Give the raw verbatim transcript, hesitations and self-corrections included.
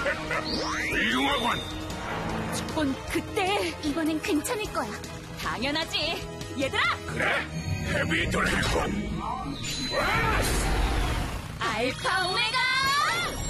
훌륭하군. 넌 그때 이번엔 괜찮을 거야. 당연하지. 얘들아, 그래, 헤비 드래곤. 알파 오메가